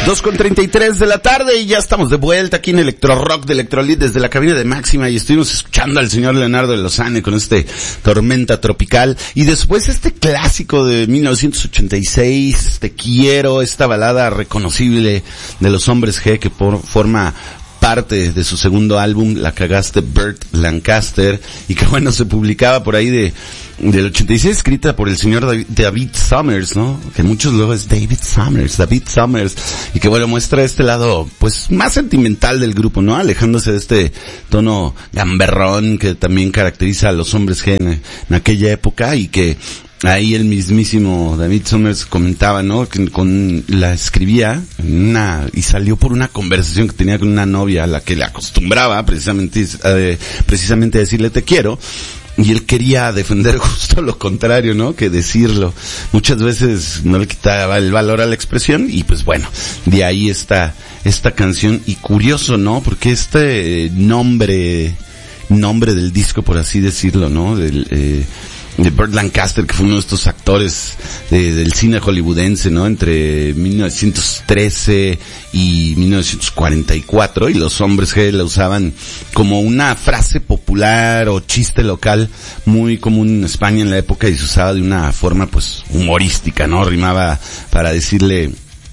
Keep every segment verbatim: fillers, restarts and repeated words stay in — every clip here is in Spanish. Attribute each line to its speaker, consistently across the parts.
Speaker 1: dos con treinta y tres de la tarde y ya estamos de vuelta aquí en Electro Rock de Electrolit desde la cabina de Máxima y estuvimos escuchando al señor Leonardo de Lozane con este Tormenta Tropical y después este clásico de mil novecientos ochenta y seis, Te Quiero, esta balada reconocible de los Hombres G que por, forma parte de su segundo álbum, La Cagaste, Burt Lancaster, y que bueno, se publicaba por ahí de del ochenta y seis, escrita por el señor David, David Summers, ¿no? Que muchos luego es David Summers, David Summers, y que bueno, muestra este lado, pues, más sentimental del grupo, ¿no? Alejándose de este tono gamberrón que también caracteriza a los Hombres G en, en aquella época, y que ahí el mismísimo David Summers comentaba, ¿no? Que con, la escribía en una, y salió por una conversación que tenía con una novia a la que le acostumbraba precisamente, eh, precisamente a decirle te quiero. Y él quería defender justo lo contrario, ¿no? Que decirlo. Muchas veces no le quitaba el valor a la expresión y pues bueno, de ahí está esta canción. Y curioso, ¿no? Porque este nombre, nombre del disco, por así decirlo, ¿no? Del, eh, de Burt Lancaster, que fue uno de estos actores de, del cine hollywoodense, ¿no? Entre mil novecientos trece y mil novecientos cuarenta y cuatro, y los Hombres G la usaban como una frase popular o chiste local muy común en España en la época y se usaba de una forma pues humorística, ¿no? Rimaba para decirle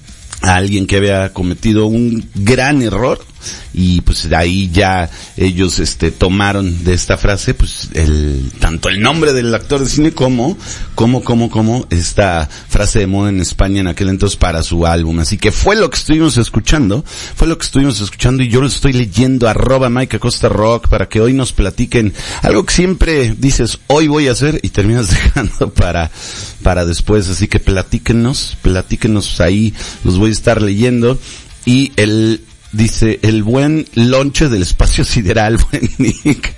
Speaker 1: a alguien que había cometido un gran error y pues de ahí ya ellos este tomaron de esta frase pues el tanto el nombre del actor de cine como como como como esta frase de moda en España en aquel entonces para su álbum. Así que fue lo que estuvimos escuchando, fue lo que estuvimos escuchando y yo lo estoy leyendo arroba Mike Acosta Rock para que hoy nos platiquen algo que siempre dices hoy voy a hacer y terminas dejando para para después, así que platíquenos, platíquenos ahí, los voy a estar leyendo. Y el dice, el buen lonche del espacio sideral, buen Nick.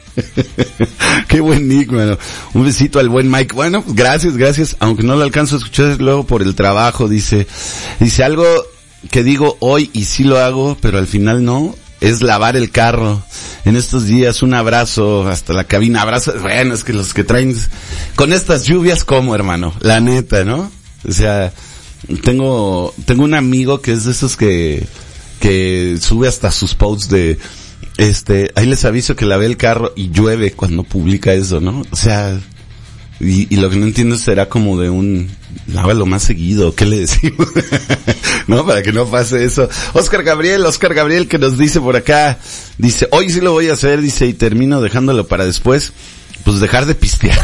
Speaker 1: Qué buen Nick, bueno. Un besito al buen Mike. Bueno, pues gracias, gracias. Aunque no lo alcanzo a escuchar luego por el trabajo, dice, dice algo que digo hoy y sí lo hago, pero al final no, es lavar el carro. En estos días un abrazo hasta la cabina, abrazo, bueno, es que los que traen, con estas lluvias, ¿cómo, hermano? La neta, ¿no? O sea, tengo, tengo un amigo que es de esos que, que sube hasta sus posts de, este, ahí les aviso que lavé el carro y llueve cuando publica eso, ¿no? O sea, y, y lo que no entiendo será como de un, lávalo más seguido, ¿qué le decimos? No, para que no pase eso. Oscar Gabriel, Oscar Gabriel que nos dice por acá, dice, hoy sí lo voy a hacer, dice, y termino dejándolo para después, pues dejar de pistear.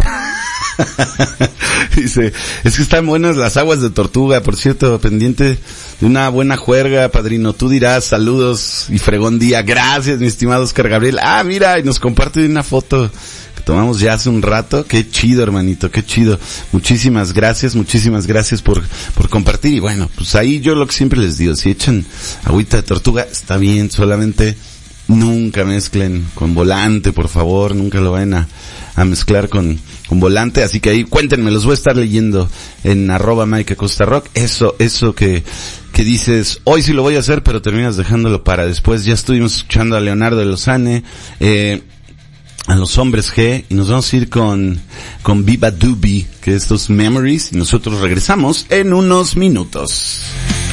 Speaker 1: Dice, es que están buenas las aguas de Tortuga, por cierto, pendiente de una buena juerga, padrino, tú dirás, saludos y fregón día, gracias mi estimado Oscar Gabriel. Ah, mira, y nos comparte una foto que tomamos ya hace un rato, qué chido hermanito, qué chido, muchísimas gracias, muchísimas gracias por, por compartir, y bueno, pues ahí yo lo que siempre les digo, si echan agüita de Tortuga, está bien, solamente nunca mezclen con volante, por favor, nunca lo vayan a, a mezclar con, con volante, así que ahí cuéntenme, los voy a estar leyendo en arroba Mike Acosta Rock, eso, eso que, que dices, hoy sí lo voy a hacer, pero terminas dejándolo para después. Ya estuvimos escuchando a Leonardo de Lozane, eh, a los Hombres G, y nos vamos a ir con, con Viva Doobie, que es estos Memories, y nosotros regresamos en unos minutos.